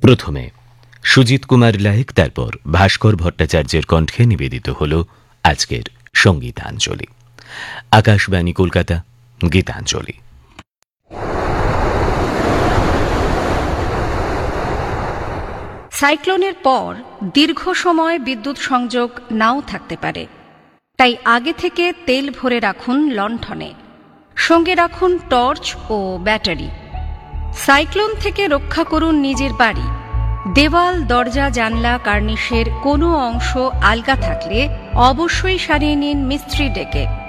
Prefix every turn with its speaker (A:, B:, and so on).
A: প্রথমে সুজিত কুমার লাহিক, তারপর ভাস্কর ভট্টাচার্যের কণ্ঠে নিবেদিত হল আজকের সঙ্গীতাঞ্জলি। আকাশবাণী কলকাতা, গীতাঞ্জলি।
B: সাইক্লোনের পর দীর্ঘ সময় বিদ্যুৎ সংযোগ নাও থাকতে পারে, তাই আগে থেকে তেল ভরে রাখুন লণ্ঠনে। সঙ্গে রাখুন টর্চ ও ব্যাটারি। সাইক্লোন থেকে রক্ষা করুন নিজের বাড়ি। দেওয়াল, দরজা, জানলা, কার্নিশের কোনো অংশ আলগা থাকলে অবশ্যই সারিয়ে নিন মিস্ত্রি ডেকে।